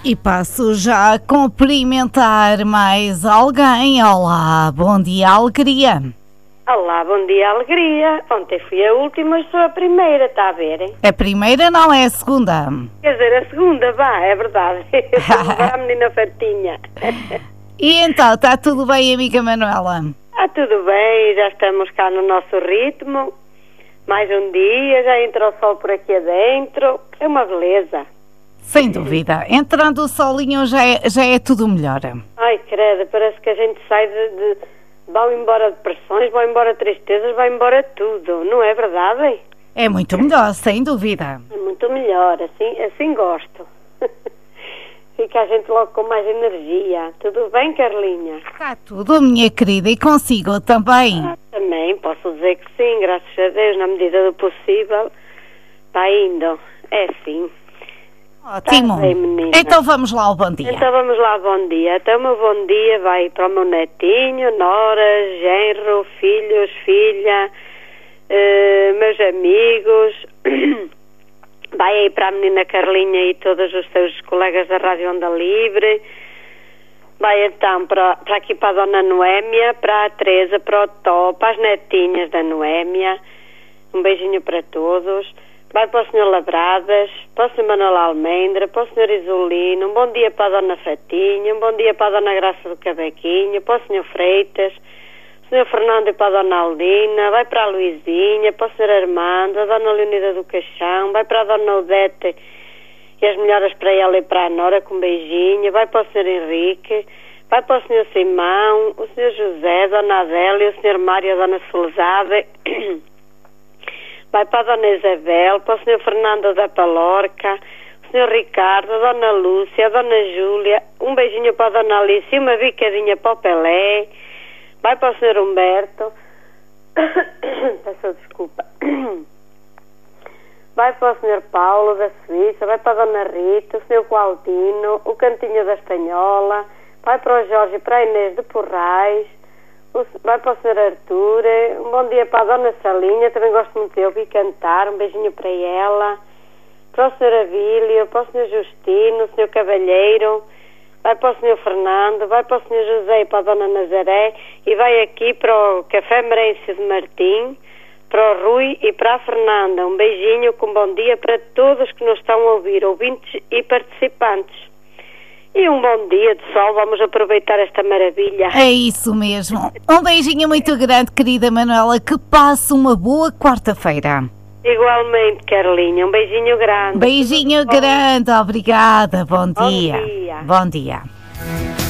E passo já a cumprimentar mais alguém. Olá, bom dia, alegria. Olá, bom dia, alegria. Ontem fui a última, sou a primeira, está a ver, hein? A primeira não é a segunda. Quer dizer, a segunda, vá, é verdade. Vá, a menina fartinha. E então, está tudo bem, amiga Manuela? Está tudo bem, já estamos cá no nosso ritmo. Mais um dia, já entra o sol por aqui adentro. É uma beleza. Sem dúvida. Entrando o solinho já é tudo melhor. Ai, credo, parece que a gente sai de... Vão embora depressões, vão embora tristezas, vai embora tudo. Não é verdade? É muito melhor, sem dúvida. É muito melhor, assim gosto. Fica a gente logo com mais energia. Tudo bem, Carlinha? Está tudo, minha querida, e consigo também. Também, posso dizer que sim, graças a Deus, na medida do possível. Está indo. É sim. Ótimo. Tá bem, então vamos lá ao bom dia. Então vamos lá, bom dia. Então o meu bom dia vai para o meu netinho, nora, genro, filhos, filha, meus amigos. Vai aí para a menina Carlinha e todos os seus colegas da Rádio Onda Livre. Vai então para aqui para a Dona Noémia, para a Teresa, para o Tó, para as netinhas da Noémia. Um beijinho para todos. Vai para o Sr. Labradas, para o Sr. Manuel Almendra, para o Sr. Isolino, um bom dia para a Dona Fatinha, um bom dia para a Dona Graça do Cabequinho, para o Sr. Freitas, o Sr. Fernando e para a Dona Aldina, vai para a Luizinha, para o Sr. Armando, a Dona Leonida do Caixão, vai para a Dona Odete e as melhoras para ela e para a Nora com um beijinho, vai para o Sr. Henrique, vai para o Sr. Simão, o Sr. José, a Dona Adélia, o Sr. Mário e a Dona Soledade. Vai para a Dona Isabel, para o Sr. Fernando da Palorca, o Sr. Ricardo, a Dona Lúcia, a Dona Júlia, um beijinho para a Dona Alice e uma bicadinha para o Pelé. Vai para o Sr. Humberto, peço desculpa. Vai para o Sr. Paulo da Suíça, vai para a Dona Rita, o Sr. Qualtino, o Cantinho da Espanhola, vai para o Jorge e para a Inês de Porrais. Vai para o Sr. Artur, um bom dia para a Dona Salinha, também gosto muito de ouvir cantar, um beijinho para ela, para o Sr. Abílio, para o Sr. Justino, o Sr. Cavalheiro, vai para o Sr. Fernando, vai para o Sr. José e para a Dona Nazaré e vai aqui para o Café Merêncio de Martim, para o Rui e para a Fernanda. Um beijinho com bom dia para todos que nos estão a ouvir, ouvintes e participantes. E um bom dia de sol, vamos aproveitar esta maravilha. É isso mesmo. Um beijinho muito grande, querida Manuela, que passe uma boa quarta-feira. Igualmente, Carlinha, um beijinho grande. Beijinho grande, obrigada, bom dia. Bom dia. Bom dia.